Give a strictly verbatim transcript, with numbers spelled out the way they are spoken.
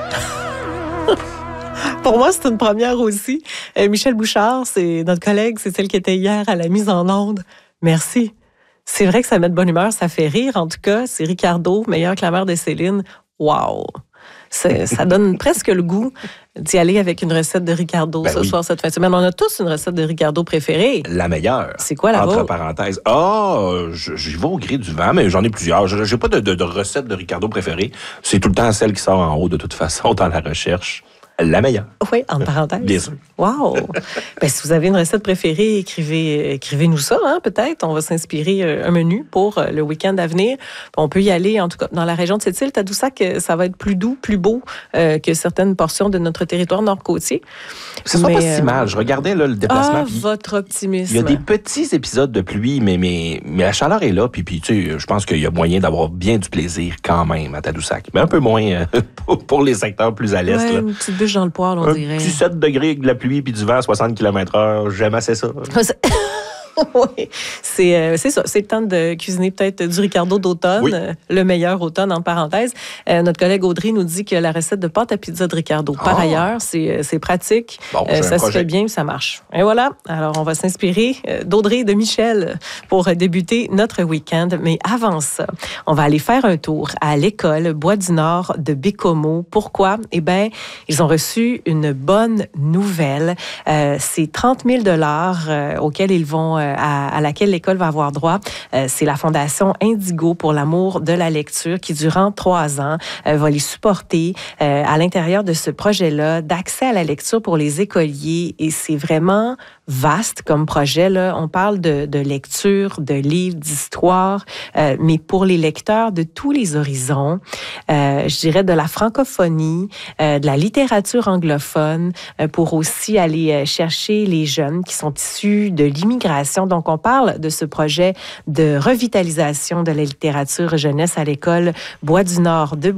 Pour moi, c'est une première aussi. Euh, Michel Bouchard, c'est notre collègue, c'est celle qui était hier à la mise en onde. Merci. C'est vrai que ça met de bonne humeur, ça fait rire. En tout cas, c'est Ricardo, meilleur que la mère de Céline. Wow! C'est, ça donne presque le goût d'y aller avec une recette de Ricardo ben ce oui. soir, cette fin de semaine. On a tous une recette de Ricardo préférée. La meilleure. C'est quoi la Entre vôtre? parenthèses. Ah, oh, j'y vais au gré du vent, mais j'en ai plusieurs. Je n'ai pas de, de, de recette de Ricardo préférée. C'est tout le temps celle qui sort en haut de toute façon dans la recherche. La meilleure. Oui, en parenthèse. Bien sûr. Wow! Ben, si vous avez une recette préférée, écrivez, écrivez-nous ça, hein, peut-être. On va s'inspirer un menu pour le week-end à venir. On peut y aller, en tout cas, dans la région de Sept-Îles, Tadoussac, ça va être plus doux, plus beau euh, que certaines portions de notre territoire nord-côtier. Ce sera pas si mal. Je regardais là, le déplacement. Ah, puis votre optimisme. Il y a des petits épisodes de pluie, mais, mais, mais la chaleur est là. Puis, puis tu sais, je pense qu'il y a moyen d'avoir bien du plaisir quand même à Tadoussac. Mais un peu moins euh, pour, pour les secteurs plus à l'est. Ouais, là. Une petite bûche dans le poêle, on un dirait. Un petit sept degrés avec de la pluie puis du vent à soixante kilomètres heure. J'aime assez ça. Oui, c'est, euh, c'est ça. C'est le temps de cuisiner peut-être du Ricardo d'automne, oui. euh, le meilleur automne en parenthèse. Euh, notre collègue Audrey nous dit que la recette de pâte à pizza de Ricardo. Par oh. ailleurs, c'est, c'est pratique, bon, euh, ça se fait bien, ça marche. Et voilà, alors on va s'inspirer euh, d'Audrey et de Michel pour débuter notre week-end. Mais avant ça, on va aller faire un tour à l'école Bois-du-Nord de Bécomo. Pourquoi? Eh bien, ils ont reçu une bonne nouvelle. Euh, c'est trente mille dollars euh, auxquels ils vont... Euh, À, à laquelle l'école va avoir droit. Euh, c'est la Fondation Indigo pour l'amour de la lecture qui, durant trois ans, euh, va les supporter euh, à l'intérieur de ce projet-là d'accès à la lecture pour les écoliers. Et c'est vraiment vaste comme projet, là. On parle de, de lecture, de livres, d'histoire, euh, mais pour les lecteurs de tous les horizons, euh, je dirais de la francophonie, euh, de la littérature anglophone, euh, pour aussi aller euh, chercher les jeunes qui sont issus de l'immigration. Donc, on parle de ce projet de revitalisation de la littérature jeunesse à l'école Bois-du-Nord de